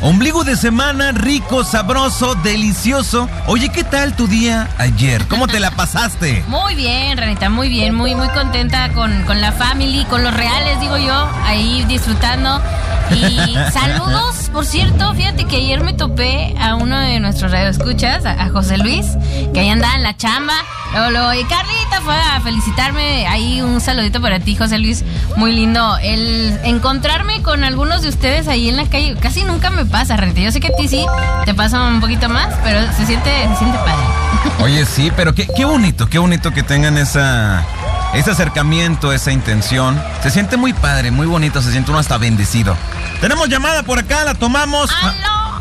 Ombligo de semana, rico, sabroso, delicioso. Oye, ¿qué tal tu día ayer? ¿Cómo te la pasaste? Muy bien, Ranita, muy bien. Muy contenta con la family, con los reales, digo yo, ahí disfrutando. Y saludos, por cierto, fíjate que ayer me topé a uno de nuestros radioescuchas, a José Luis, que ahí andaba en la chamba. Y Carlita fue a felicitarme. Ahí un saludito para ti, José Luis. Muy lindo el encontrarme con algunos de ustedes ahí en la calle. Casi nunca me pasa, Ranita. Yo sé que a ti sí te pasa un poquito más, pero se siente padre. Oye, sí, pero qué bonito que tengan ese acercamiento, esa intención. Se siente muy padre, muy bonito, se siente uno hasta bendecido. Tenemos llamada por acá, la tomamos. ¡Aló!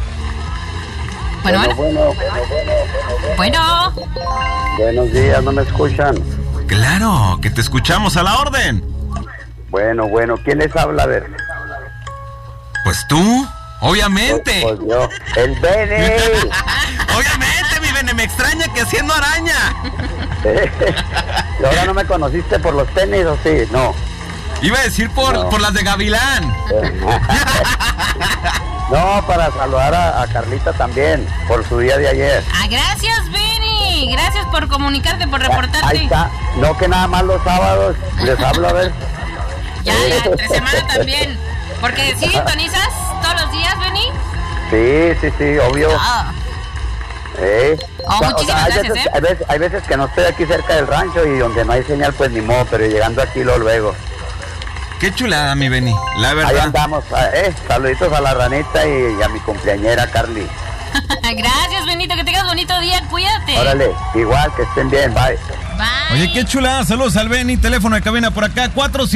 Bueno. Buenos días, ¿no me escuchan? Claro, que te escuchamos, a la orden. Bueno, ¿quién les habla? A ver. Pues tú, obviamente. Pues yo, el Bene. Obviamente, mi Bene, me extraña que haciendo araña. ¿Y ahora no me conociste por los tenis o sí? No. Iba a decir por las de Gavilán. No, para saludar a Carlita también, por su día de ayer. Gracias, Benny. Gracias por comunicarte, por reportarte. Ahí está. No, que nada más los sábados les hablo, a ver. Ya, entre semana también. Porque ¿sí sintonizas todos los días, Benny? Sí, obvio. Muchísimas gracias, hay veces que no estoy aquí cerca del rancho y donde no hay señal, pues ni modo, pero llegando aquí luego. Qué chulada, mi Benny, la verdad. Ahí andamos, saluditos a la ranita y a mi cumpleañera Carly. Gracias, Benito, que tengas bonito día, cuídate. Órale, igual, que estén bien, bye. Oye, qué chulada, saludos al Benny, teléfono de cabina por acá,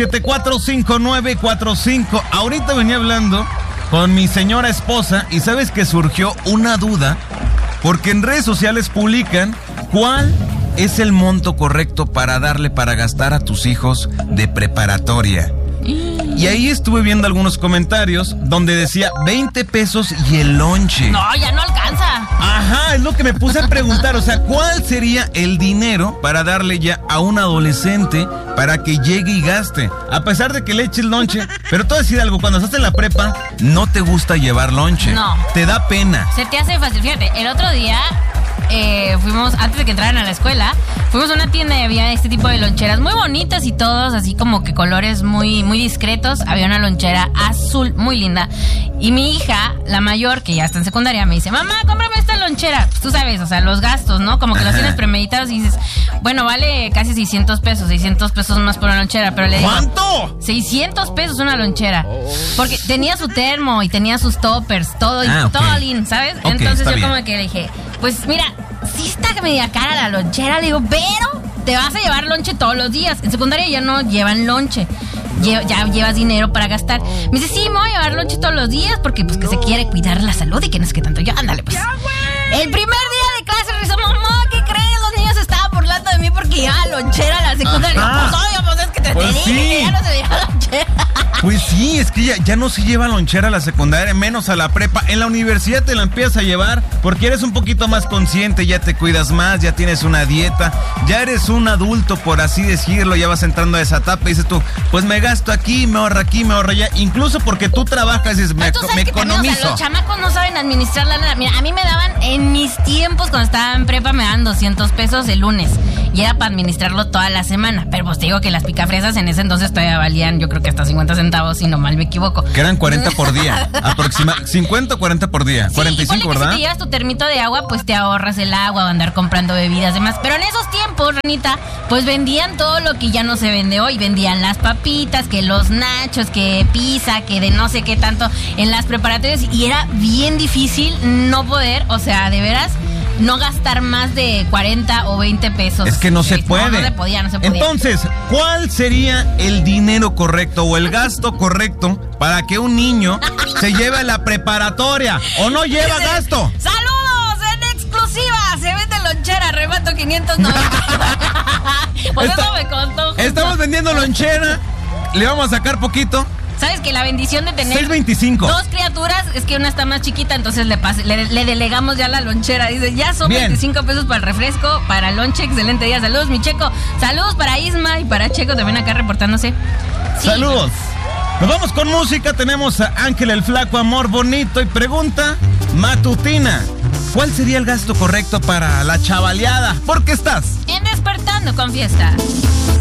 474-5945. Ahorita venía hablando con mi señora esposa y sabes que surgió una duda, porque en redes sociales publican cuál es el monto correcto para gastar a tus hijos de preparatoria. Y ahí estuve viendo algunos comentarios donde decía 20 pesos y el lonche. No, ya no alcanza. Ajá, es lo que me puse a preguntar. O sea, ¿cuál sería el dinero para darle ya a un adolescente para que llegue y gaste? A pesar de que le eches lonche. Pero te voy a decir algo, cuando estás en la prepa, no te gusta llevar lonche. No. Te da pena. Se te hace fácil. Fíjate, el otro día fuimos, antes de que entraran a la escuela, fuimos a una tienda y había este tipo de loncheras muy bonitas y todos así como que colores muy discretos. Había una lonchera azul muy linda y mi hija, la mayor, que ya está en secundaria, me dice: mamá, cómprame esta lonchera. Pues tú sabes, o sea, los gastos, ¿no? Como que los tienes premeditados y dices, bueno, vale casi 600 pesos más por una lonchera, pero le digo, ¿cuánto? 600 pesos una lonchera, porque tenía su termo y tenía sus toppers, todo, todo lean, ¿sabes? Okay, entonces yo bien. como que le dije, pues mira, sí está media cara la lonchera, le digo, pero te vas a llevar lonche todos los días. En secundaria ya no llevan lonche, ya llevas dinero para gastar. Me dice, sí, me voy a llevar lonche todos los días porque pues que se quiere cuidar la salud y que no es que tanto. Yo, ándale pues. El primer día de clase le dice, mamá, ¿qué crees? Los niños estaban burlando de mí porque llevaba lonchera a la secundaria. Pues obvio, pues es que te dije que ya no se lleva lonchera. Pues sí, es que ya no se lleva lonchera a la secundaria, menos a la prepa. En la universidad te la empiezas a llevar porque eres un poquito más consciente, ya te cuidas más, ya tienes una dieta, ya eres un adulto, por así decirlo, ya vas entrando a esa etapa y dices tú, pues me gasto aquí, me ahorro allá, incluso porque tú trabajas y dices, me economizo. También, o sea, los chamacos no saben administrar la lana. Mira, a mí me daban, en mis tiempos, cuando estaba en prepa, me daban 200 pesos el lunes y era para administrarlo toda la semana. Pero pues te digo que las picafresas en ese entonces todavía valían, yo creo que hasta 50 centavos, si no mal me equivoco. Que eran 40 por día, aproximadamente, 50 o 40 por día, sí, 45, ¿verdad? Si te llevas tu termito de agua, pues te ahorras el agua, o andar comprando bebidas, demás. Pero en esos tiempos, Ranita, pues vendían todo lo que ya no se vende hoy. Vendían las papitas, que los nachos, que pizza, que de no sé qué tanto en las preparatorias. Y era bien difícil no poder, o sea, de veras, no gastar más de 40 o 20 pesos. Es que no se puede. No se podía. Entonces, ¿cuál sería el dinero correcto o el gasto correcto para que un niño se lleve a la preparatoria o no lleva gasto? ¡Saludos! En exclusiva, se vende lonchera, remato 590. Pues eso me costó. Estamos vendiendo lonchera, le vamos a sacar poquito. ¿Sabes que la bendición de tener 6.25 dos criaturas es que una está más chiquita, entonces le delegamos ya la lonchera? Dice, ya son bien. 25 pesos para el refresco, para el lonche. Excelente día. Saludos, mi Checo. Saludos para Isma y para Checo también acá reportándose. Sí. Saludos. Nos vamos con música, tenemos a Ángel el Flaco, Amor Bonito, y pregunta matutina: ¿cuál sería el gasto correcto para la chavaleada? ¿Por qué estás? En Despertando con Fiesta.